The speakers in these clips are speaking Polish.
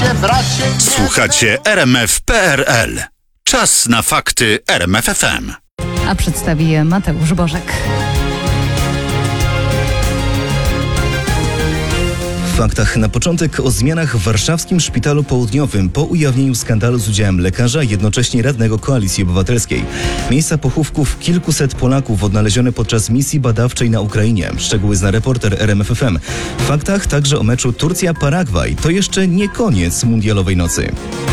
bracie. Słuchacie RMF.pl. Czas na fakty RMF FM. A przedstawi je Mateusz Bożek. W faktach na początek o zmianach w warszawskim Szpitalu Południowym po ujawnieniu skandalu z udziałem lekarza, jednocześnie radnego Koalicji Obywatelskiej. Miejsca pochówków kilkuset Polaków odnalezione podczas misji badawczej na Ukrainie. Szczegóły zna reporter RMF FM. W faktach także o meczu Turcja-Paragwaj. To jeszcze nie koniec mundialowej nocy.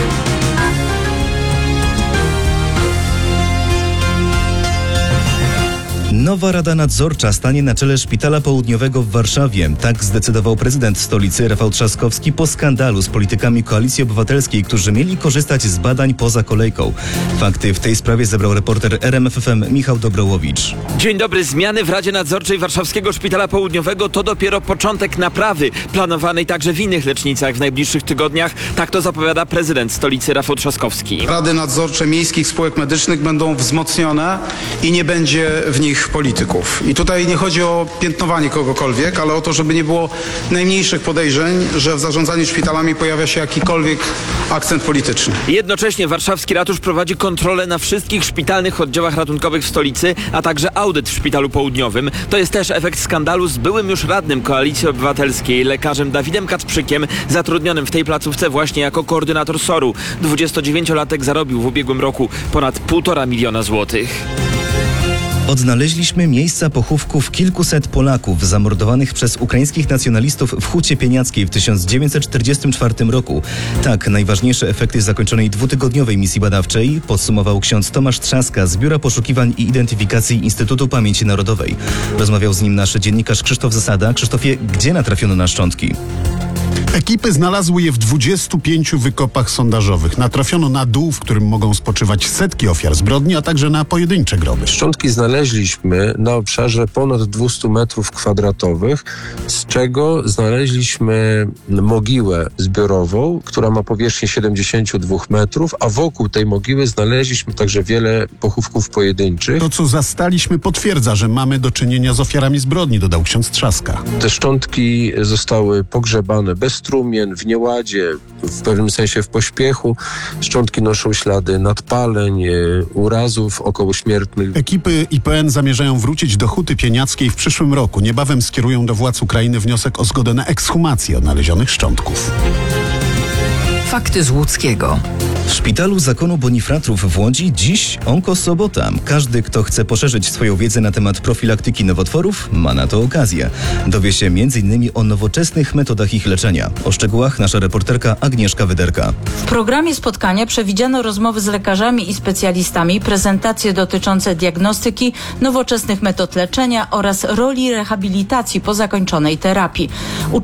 Nowa Rada Nadzorcza stanie na czele Szpitala Południowego w Warszawie. Tak zdecydował prezydent stolicy Rafał Trzaskowski po skandalu z politykami Koalicji Obywatelskiej, którzy mieli korzystać z badań poza kolejką. Fakty w tej sprawie zebrał reporter RMF FM Michał Dobrołowicz. Dzień dobry. Zmiany w Radzie Nadzorczej Warszawskiego Szpitala Południowego to dopiero początek naprawy, planowanej także w innych lecznicach w najbliższych tygodniach. Tak to zapowiada prezydent stolicy Rafał Trzaskowski. Rady nadzorcze miejskich spółek medycznych będą wzmocnione i nie będzie w nich polityków. I tutaj nie chodzi o piętnowanie kogokolwiek, ale o to, żeby nie było najmniejszych podejrzeń, że w zarządzaniu szpitalami pojawia się jakikolwiek akcent polityczny. Jednocześnie warszawski ratusz prowadzi kontrolę na wszystkich szpitalnych oddziałach ratunkowych w stolicy, a także audyt w Szpitalu Południowym. To jest też efekt skandalu z byłym już radnym Koalicji Obywatelskiej, lekarzem Dawidem Kacprzykiem, zatrudnionym w tej placówce właśnie jako koordynator SOR-u. 29-latek zarobił w ubiegłym roku ponad 1,5 miliona złotych. Odnaleźliśmy miejsca pochówków kilkuset Polaków zamordowanych przez ukraińskich nacjonalistów w Hucie Pieniackiej w 1944 roku. Tak, najważniejsze efekty zakończonej 2-tygodniowej misji badawczej podsumował ksiądz Tomasz Trzaska z Biura Poszukiwań i Identyfikacji Instytutu Pamięci Narodowej. Rozmawiał z nim nasz dziennikarz Krzysztof Zasada. Krzysztofie, gdzie natrafiono na szczątki? Ekipy znalazły je w 25 wykopach sondażowych. Natrafiono na dół, w którym mogą spoczywać setki ofiar zbrodni, a także na pojedyncze groby. Szczątki znaleźliśmy na obszarze ponad 200 metrów kwadratowych, z czego znaleźliśmy mogiłę zbiorową, która ma powierzchnię 72 metrów, a wokół tej mogiły znaleźliśmy także wiele pochówków pojedynczych. To, co zastaliśmy, potwierdza, że mamy do czynienia z ofiarami zbrodni, dodał ksiądz Trzaska. Te szczątki zostały pogrzebane bez strumien, w nieładzie, w pewnym sensie w pośpiechu. Szczątki noszą ślady nadpaleń, urazów okołośmiertnych. Ekipy IPN zamierzają wrócić do Huty Pieniackiej w przyszłym roku. Niebawem skierują do władz Ukrainy wniosek o zgodę na ekshumację odnalezionych szczątków. Fakty z Łódzkiego. W Szpitalu Zakonu Bonifratrów w Łodzi dziś onkosobota. Każdy, kto chce poszerzyć swoją wiedzę na temat profilaktyki nowotworów, ma na to okazję. Dowie się m.in. o nowoczesnych metodach ich leczenia. O szczegółach nasza reporterka Agnieszka Wyderka. W programie spotkania przewidziano rozmowy z lekarzami i specjalistami, prezentacje dotyczące diagnostyki, nowoczesnych metod leczenia oraz roli rehabilitacji po zakończonej terapii.